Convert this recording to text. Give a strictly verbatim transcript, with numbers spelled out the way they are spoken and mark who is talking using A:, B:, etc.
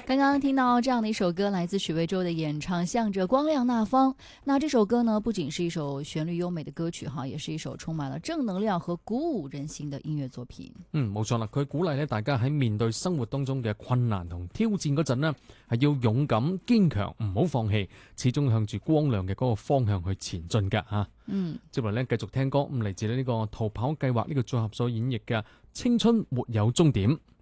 A: 刚刚听到这样的一首歌，来自许魏洲的演唱《向着光亮那方》。那这首歌呢，不仅是一首旋律優美的歌曲哈，也是一首充滿了正能量和鼓舞人心的音樂作品。
B: 嗯，冇錯啦，佢鼓勵咧大家喺面對生活當中嘅困難同挑戰嗰陣呢，係要勇敢堅強，唔好放棄，始終向住光亮嘅嗰個方向去前進㗎嚇。
A: 嗯，
B: 接落嚟咧繼續聽歌，咁嚟自呢個逃跑計劃呢個組合所演繹嘅《青春沒有終點》。